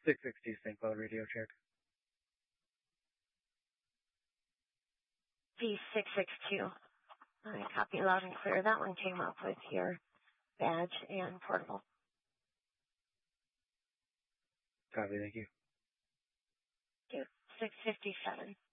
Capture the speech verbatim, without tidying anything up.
six sixty Saint Cloud radio check. V six six two. All right, copy loud and clear. That one came up with your badge and portable. Copy, thank you. Two, six fifty-seven.